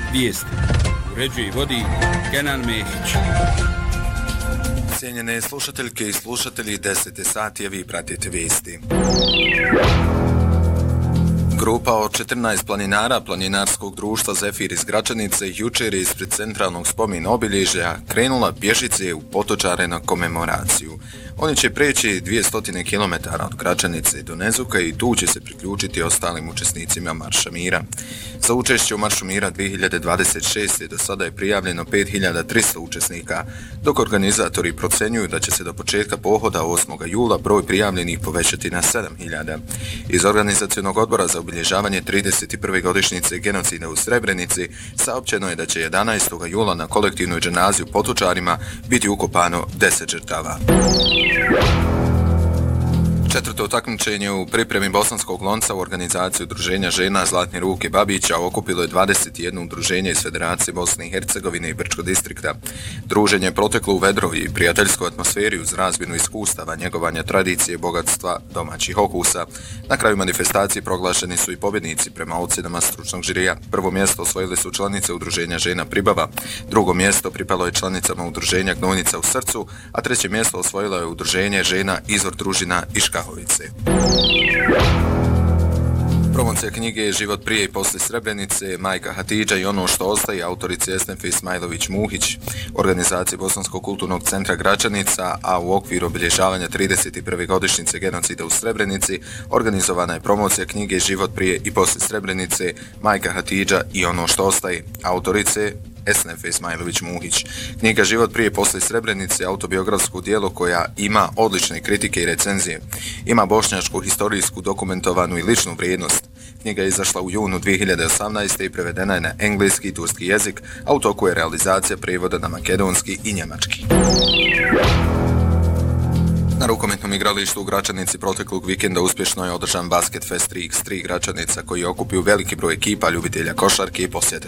Vijesti uređuje i vodi Kenan Mehić. Cijenjene slušateljke i slušatelji, 10 sati je vi pratite vijesti. Grupa od 14 planinara Planinarskog društva Zefir iz Gračanice jučer je ispred centralnog spomen obilježja krenula pješice u Potočare na komemoraciju. Oni će preći 200 km od Gračanice do Nezuka i tu će se priključiti ostalim učesnicima Marša mira. Za učešće u Maršu mira 2026. do sada je prijavljeno 5300 učesnika, dok organizatori procenjuju da će se do početka pohoda 8. jula broj prijavljenih povećati na 7000. Iz organizacionog odbora za obilježavanje 31. godišnjice genocida u Srebrenici saopćeno je da će 11. jula na kolektivnoj dženazi u Potočarima biti ukopano 10 žrtava. Četvrto takmičenje u pripremi Bosanskog lonca u organizaciji Udruženja žena Zlatne ruke Babića okupilo je 21 udruženje iz Federacije Bosne i Hercegovine i Brčkog distrikta. Druženje je proteklo u vedroj i prijateljskoj atmosferi uz razmjenu iskustava, njegovanja tradicije i bogatstva domaćih okusa. Na kraju manifestacije proglašeni su i pobjednici prema ocjenama stručnog žirija. Prvo mjesto osvojili su članice Udruženja žena Pribava, drugo mjesto pripalo je članicama Udruženja Gnojnica u Srcu, a treće mjesto osvojilo je Udruženje žena Izvor Družina i Škahovice. Promocija knjige Život prije i poslije Srebrenice, Majka Hatidža i ono što ostaje, autorice Esnefe Ismailović-Muhić, organizacije Bosanskog kulturnog centra Gračanica, a u okviru obilježavanja 31. godišnjice genocida u Srebrenici, organizovana je promocija knjige Život prije i poslije Srebrenice, Majka Hatidža i ono što ostaje, autorice Esnefe Ismailović-Muhić. Knjiga Život prije i poslije Srebrenice je autobiografsko djelo koja ima odlične kritike i recenzije. Ima bošnjačku, historijsku, dokumentovanu i ličnu vrijednost. Knjiga je izašla u junu 2018. i prevedena je na engleski i turski jezik, a u toku je realizacija prijevoda na makedonski i njemački. Na rukometnom igralištu u Gračanici proteklog vikenda uspješno je održan Basket Fest 3x3 Gračanica koji je okupio veliki broj ekipa ljubitelja košarke i posjetitelja